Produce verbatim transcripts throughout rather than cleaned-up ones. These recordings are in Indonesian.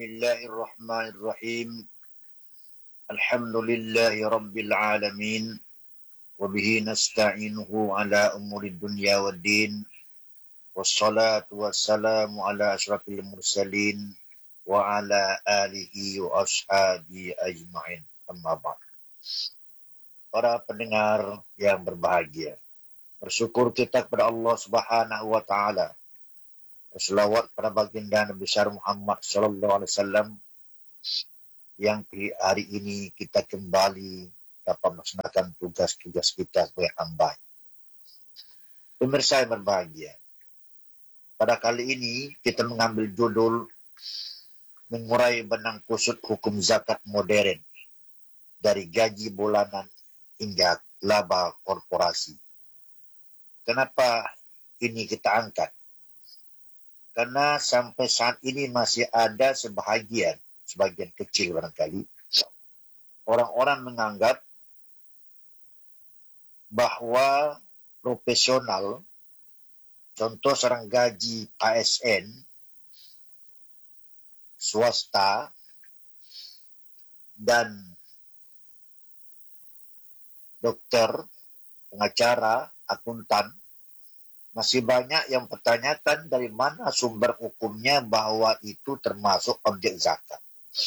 Bismillahirrahmanirrahim. Alhamdulillahi rabbil alamin. Wa bihi nasta'inuhu ala umuri dunya waddin. Wassalatu wassalamu ala asyrafil mursalin wa ala alihi wa ashabi ajma'in. Amma ba'd. Para pendengar yang berbahagia, bersyukur kita kepada Allah Subhanahu wa taala. Berselawat pada baginda Nabi besar Muhammad sallallahu alaihi wasallam yang hari ini kita kembali dapat melaksanakan tugas-tugas kita sebagai hamba. Pemirsa yang berbahagia, pada kali ini kita mengambil judul mengurai benang kusut hukum zakat modern dari gaji bulanan hingga laba korporasi. Kenapa ini kita angkat? Karena sampai saat ini masih ada sebahagian, sebagian kecil barangkali, orang-orang menganggap bahwa profesional, contoh seorang gaji A S N, swasta, dan dokter, pengacara, akuntan, masih banyak yang pertanyakan dari mana sumber hukumnya bahwa itu termasuk objek zakat.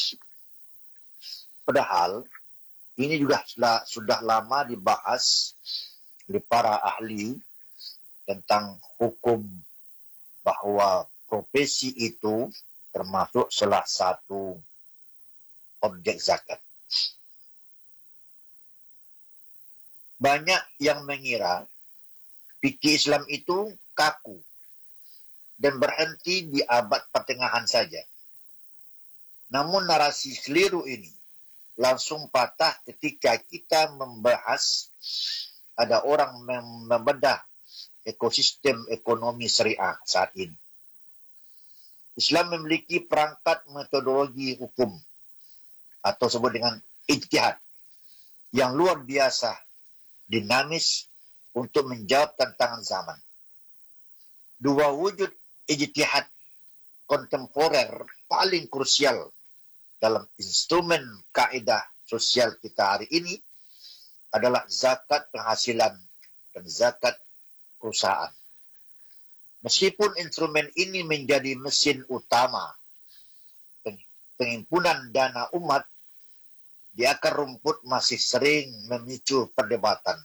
Padahal ini juga sudah, sudah lama dibahas oleh para ahli tentang hukum bahwa profesi itu termasuk salah satu objek zakat. Banyak yang mengira fikih Islam itu kaku dan berhenti di abad pertengahan saja. Namun narasi keliru ini langsung patah ketika kita membahas ada orang membedah ekosistem ekonomi syariah saat ini. Islam memiliki perangkat metodologi hukum atau sebut dengan ijtihad yang luar biasa dinamis untuk menjawab tantangan zaman. Dua wujud ijtihad kontemporer paling krusial dalam instrumen kaidah sosial kita hari ini adalah zakat penghasilan dan zakat perusahaan. Meskipun instrumen ini menjadi mesin utama penghimpunan dana umat, di akar rumput masih sering memicu perdebatan.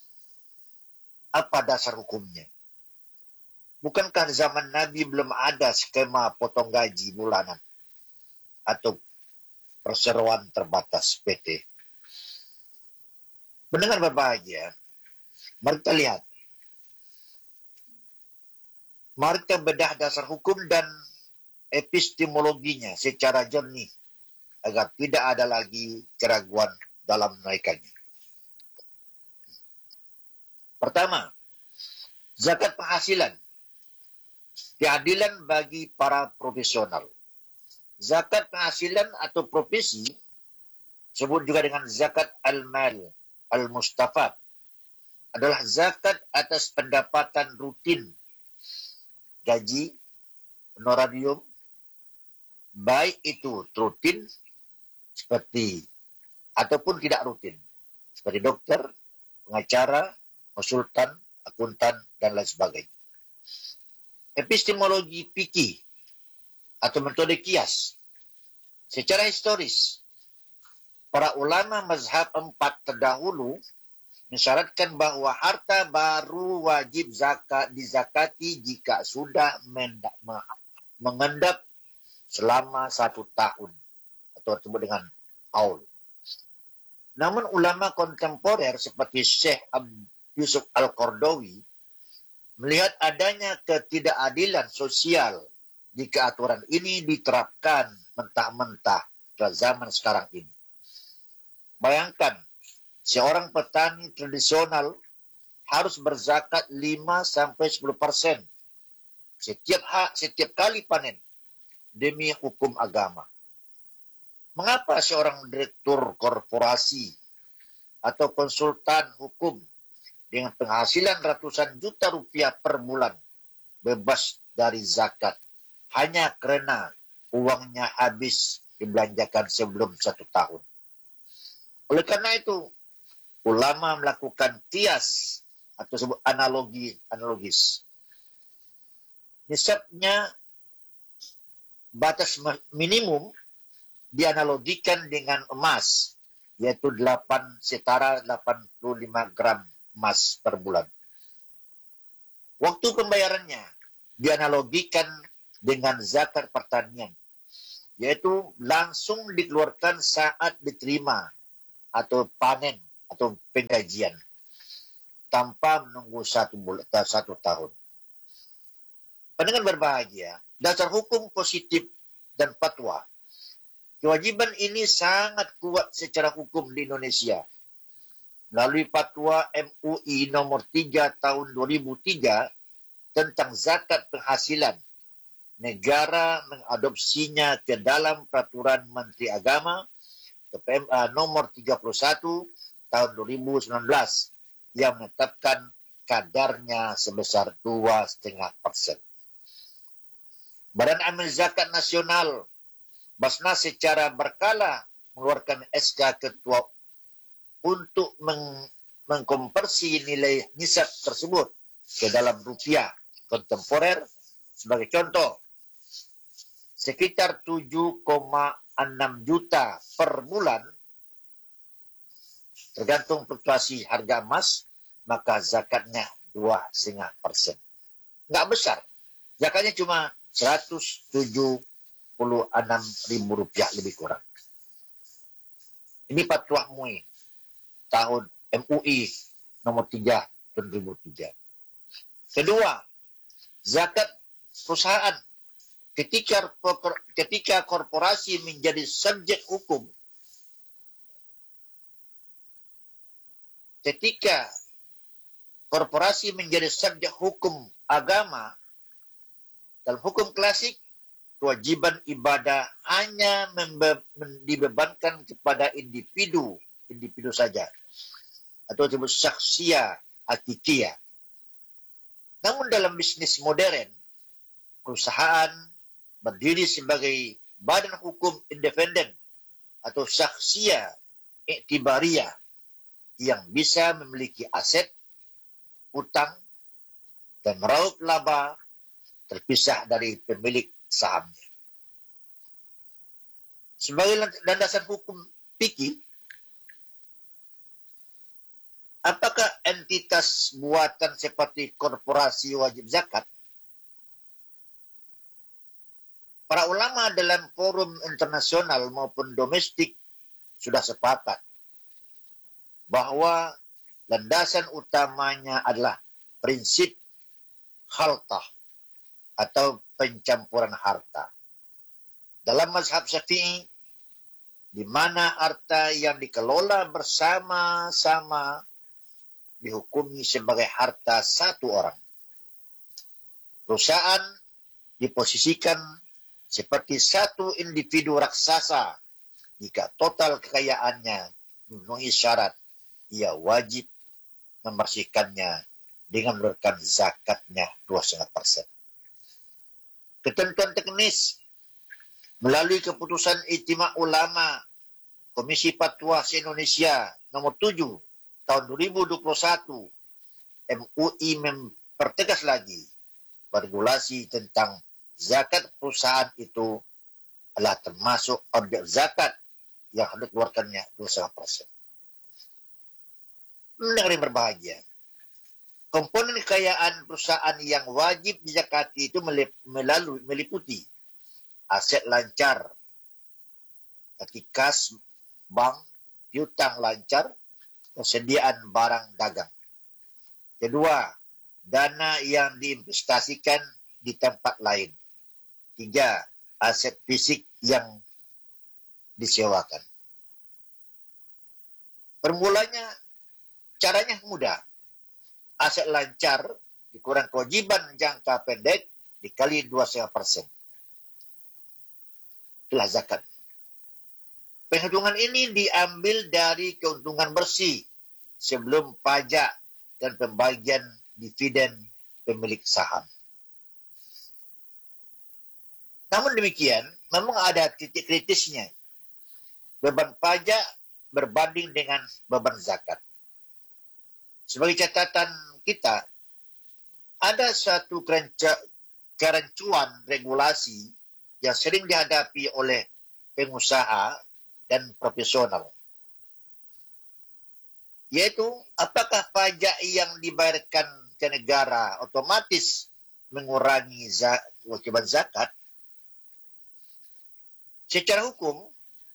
Apa dasar hukumnya? Bukankah zaman Nabi belum ada skema potong gaji bulanan atau perseroan terbatas P T? Pendengar berbahagia, mari kita lihat. Mari kita bedah dasar hukum dan epistemologinya secara jernih agar tidak ada lagi keraguan dalam menaikkannya. Pertama, zakat penghasilan. Keadilan bagi para profesional. Zakat penghasilan atau profesi, sebut juga dengan zakat al-mal, al-mustafad, adalah zakat atas pendapatan rutin, gaji, honorarium, baik itu rutin seperti ataupun tidak rutin, seperti dokter, pengacara, konsultan, akuntan, dan lain sebagainya. Epistemologi fikih atau metode kias. Secara historis, para ulama mazhab empat terdahulu mensyaratkan bahwa harta baru wajib zakat dizakati jika sudah mendak, mengendap selama satu tahun atau disebut dengan haul. Namun ulama kontemporer seperti Syekh Yusuf Al-Qardawi melihat adanya ketidakadilan sosial jika aturan ini diterapkan mentah-mentah pada zaman sekarang ini. Bayangkan, seorang petani tradisional harus berzakat lima sampai sepuluh persen setiap hak setiap kali panen demi hukum agama. Mengapa seorang direktur korporasi atau konsultan hukum dengan penghasilan ratusan juta rupiah per bulan bebas dari zakat hanya karena uangnya habis dibelanjakan sebelum satu tahun. Oleh karena itu, ulama melakukan kias atau sebut analogi analogis. Nisabnya batas minimum dianalogikan dengan emas, yaitu delapan setara delapan puluh lima gram emas per bulan. Waktu pembayarannya dianalogikan dengan zakat pertanian, yaitu langsung dikeluarkan saat diterima atau panen atau penggajian tanpa menunggu satu bulan, satu tahun. Pendengar berbahagia, dasar hukum positif dan fatwa. Kewajiban ini sangat kuat secara hukum di Indonesia. Melalui fatwa M U I nomor tiga tahun dua ribu tiga tentang zakat penghasilan, negara mengadopsinya ke dalam peraturan Menteri Agama P M A nomor tiga puluh satu tahun dua ribu sembilan belas yang menetapkan kadarnya sebesar dua koma lima persen. Badan Amil Zakat Nasional Basnas secara berkala mengeluarkan S K Ketua untuk meng mengkonversi nilai nisab tersebut ke dalam rupiah kontemporer. Sebagai contoh, sekitar tujuh koma enam juta per bulan, tergantung fluktuasi harga emas, maka zakatnya dua koma lima persen. Nggak besar. Zakatnya cuma seratus tujuh puluh enam ribu rupiah lebih kurang. Ini fatwa M U I tahun M U I nomor tiga tahun dua ribu tiga. Kedua, zakat perusahaan. Ketika, ketika korporasi menjadi subjek hukum, ketika korporasi menjadi subjek hukum agama, dalam hukum klasik, kewajiban ibadah hanya dibebankan kepada individu, individu saja, atau disebut syakhsiyah hakikiyah. Namun dalam bisnis modern, perusahaan berdiri sebagai badan hukum independen atau syakhsiyah iktibariyah yang bisa memiliki aset, utang, dan meraup laba terpisah dari pemilik sahamnya. Sebagai landasan hukum fikih, apakah entitas buatan seperti korporasi wajib zakat? Para ulama dalam forum internasional maupun domestik sudah sepakat bahwa landasan utamanya adalah prinsip khaltah atau pencampuran harta. Dalam mazhab Syafi'i, di mana harta yang dikelola bersama-sama dihukumi sebagai harta satu orang. Perusahaan diposisikan seperti satu individu raksasa jika total kekayaannya memenuhi syarat, ia wajib membersihkannya dengan menurunkan zakatnya dua koma lima persen. Ketentuan teknis melalui keputusan Ijtima Ulama Komisi Fatwa se-Indonesia nomor tujuh tahun dua ribu dua puluh satu, M U I mempertegas lagi regulasi tentang zakat perusahaan itu adalah termasuk objek zakat yang harus dikeluarkannya dua koma lima persen. Mendengar yang berbahagia, komponen kekayaan perusahaan yang wajib dizakati itu melalui meliputi aset lancar, seperti kas, bank, piutang lancar, persediaan barang dagang. Kedua, dana yang diinvestasikan di tempat lain. Tiga, aset fisik yang disewakan. Permulanya, caranya mudah. Aset lancar dikurang kewajiban jangka pendek dikali dua koma lima persen. Itulah zakat. Penghitungan ini diambil dari keuntungan bersih sebelum pajak dan pembagian dividen pemilik saham. Namun demikian, memang ada titik kritisnya. Beban pajak berbanding dengan beban zakat. Sebagai catatan kita, ada satu kerancuan regulasi yang sering dihadapi oleh pengusaha dan profesional. Yaitu, apakah pajak yang dibayarkan ke negara otomatis mengurangi kewajiban zakat? Secara hukum,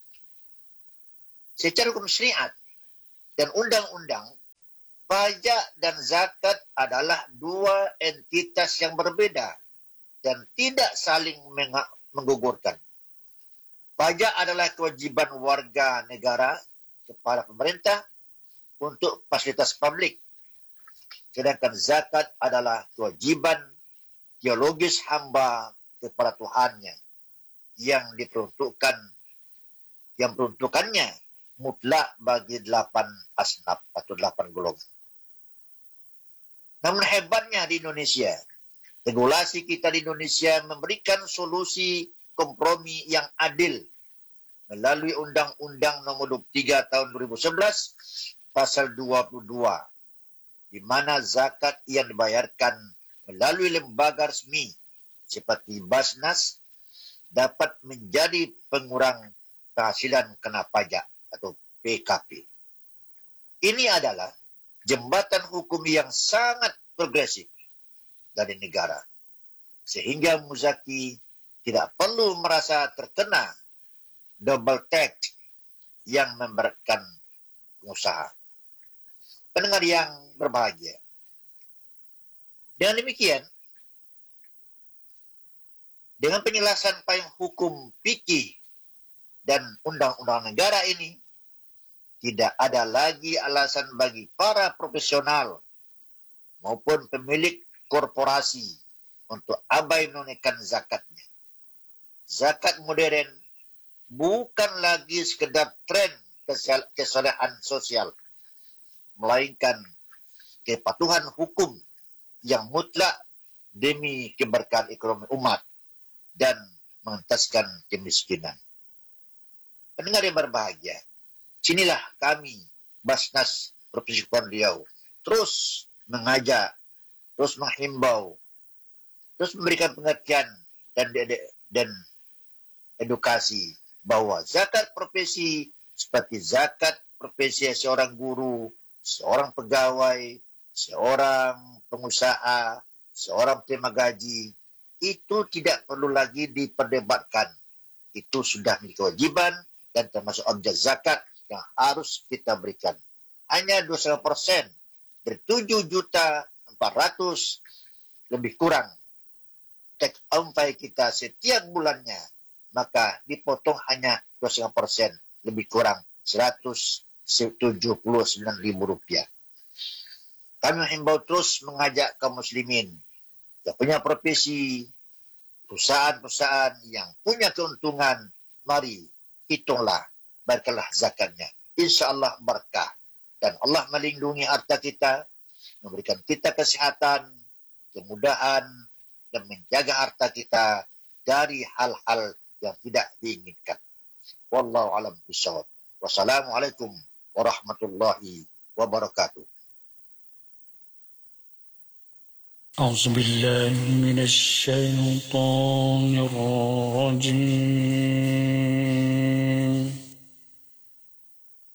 secara hukum syariat dan undang-undang, pajak dan zakat adalah dua entitas yang berbeda dan tidak saling menggugurkan. Pajak adalah kewajiban warga negara kepada pemerintah untuk fasilitas publik. Sedangkan zakat adalah kewajiban teologis hamba kepada Tuhannya yang diperuntukkan, yang peruntukannya mutlak bagi delapan asnaf atau delapan golongan. Namun hebatnya di Indonesia, regulasi kita di Indonesia memberikan solusi kompromi yang adil melalui Undang-Undang Nomor dua puluh tiga Tahun dua ribu sebelas Pasal dua puluh dua, di mana zakat yang dibayarkan melalui lembaga resmi seperti Basnas dapat menjadi pengurang penghasilan kena pajak atau P K P. Ini adalah jembatan hukum yang sangat progresif dari negara, sehingga muzaki tidak perlu merasa terkena double tax yang memberatkan pengusaha. Pendengar yang berbahagia, dengan demikian, dengan penjelasan payung hukum fikih dan undang-undang negara ini, tidak ada lagi alasan bagi para profesional maupun pemilik korporasi untuk abai menunaikan zakatnya. Zakat modern bukan lagi sekedar tren kesalahan sosial, melainkan kepatuhan hukum yang mutlak demi keberkahan ekonomi umat dan mengentaskan kemiskinan. Pendengar yang berbahagia, sinilah kami, Basnas Provinsi Kepulauan Riau, terus mengajak, terus menghimbau, terus memberikan pengertian dan, dan edukasi bahwa zakat profesi seperti zakat profesi seorang guru, seorang pegawai, seorang pengusaha, seorang terima gaji, itu tidak perlu lagi diperdebatkan. Itu sudah menjadi kewajiban dan termasuk objek zakat yang harus kita berikan. Hanya dua koma lima persen dari tujuh juta empat ratus lebih kurang teks ampai kita setiap bulannya, maka dipotong hanya dua koma lima persen lebih kurang seratus tujuh puluh sembilan ribu rupiah. Kami menghimbau terus mengajak kaum muslimin yang punya profesi, perusahaan-perusahaan yang punya keuntungan, mari hitunglah, bayarkanlah zakatnya. Insya Allah berkah. Dan Allah melindungi harta kita, memberikan kita kesehatan, kemudahan, dan menjaga harta kita dari hal-hal yang tidak diinginkan. Wallahu a'lam bishawab. Wassalamualaikum warahmatullahi wabarakatuh. أعوذ بالله من الشيطان الرجيم